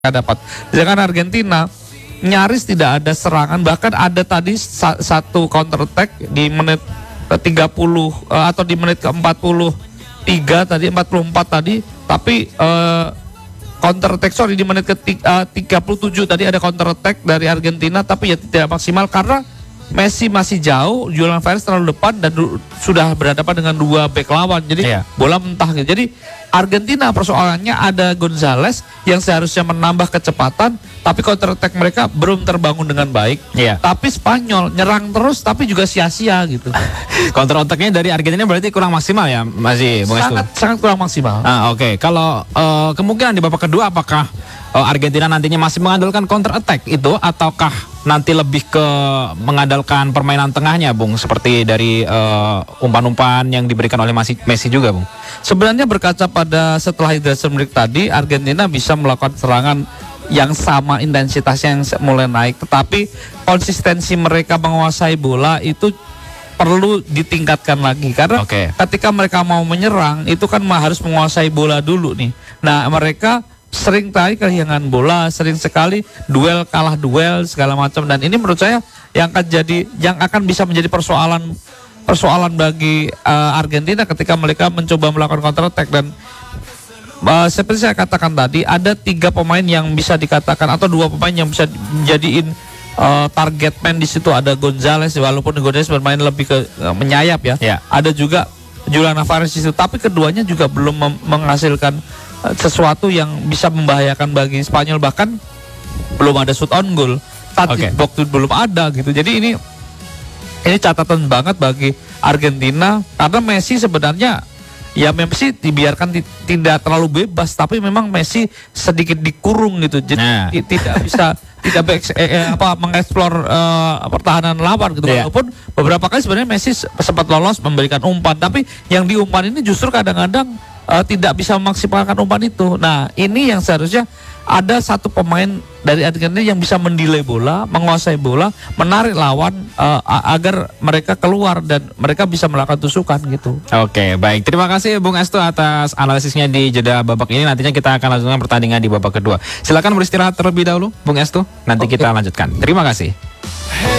dapat. Sedangkan Argentina nyaris tidak ada serangan, bahkan ada tadi satu counter attack di menit ke 30 atau di menit ke 43 tadi, 44 tadi, tapi counter attack di menit ke 37 tadi ada counter attack dari Argentina, tapi ya tidak maksimal karena Messi masih jauh, Julian Alvarez terlalu depan dan sudah berhadapan dengan dua bek lawan. Jadi bola mentah gitu. Jadi Argentina persoalannya ada Gonzalez yang seharusnya menambah kecepatan, tapi counter attack mereka belum terbangun dengan baik. Tapi Spanyol nyerang terus tapi juga sia-sia gitu. Counter attack-nya dari Argentina berarti kurang maksimal ya, masih sangat kurang maksimal. Oke. Kalau kemungkinan di babak kedua apakah Argentina nantinya masih mengandalkan counter attack itu, ataukah nanti lebih ke mengandalkan permainan tengahnya, Bung, seperti dari umpan-umpan yang diberikan oleh Messi juga, Bung? Sebenarnya berkaca pada setelah hydration break tadi, Argentina bisa melakukan serangan yang sama intensitasnya yang mulai naik, tetapi konsistensi mereka menguasai bola itu perlu ditingkatkan lagi karena ketika mereka mau menyerang itu kan harus menguasai bola dulu nih. Nah, mereka sering kali kehilangan bola, sering sekali duel kalah duel segala macam, dan ini menurut saya yang akan bisa menjadi persoalan bagi Argentina ketika mereka mencoba melakukan counter attack. Dan seperti saya katakan tadi, ada 3 pemain yang bisa dikatakan atau 2 pemain yang bisa menjadiin target man di situ. Ada Gonzalez, walaupun Gonzalez bermain lebih ke menyayap ya. Ada juga Julian Alvarez di situ, tapi keduanya juga belum menghasilkan sesuatu yang bisa membahayakan bagi Spanyol, bahkan belum ada shoot on goal, target box belum ada gitu. Jadi ini catatan banget bagi Argentina karena Messi sebenarnya ya Messi dibiarkan tidak terlalu bebas, tapi memang Messi sedikit dikurung gitu, jadi tidak bisa mengeksplor pertahanan lawan gitu. Walaupun beberapa kali sebenarnya Messi sempat lolos memberikan umpan, tapi yang diumpan ini justru kadang-kadang tidak bisa memaksimalkan umpan itu. Nah, ini yang seharusnya ada satu pemain dari Argentina yang bisa mendelay bola, menguasai bola, menarik lawan agar mereka keluar dan mereka bisa melakukan tusukan gitu. Oke, baik. Terima kasih Bung Estu atas analisisnya di jeda babak ini. Nantinya kita akan lanjutkan pertandingan di babak kedua. Silakan beristirahat terlebih dahulu, Bung Estu. Nanti kita lanjutkan. Terima kasih.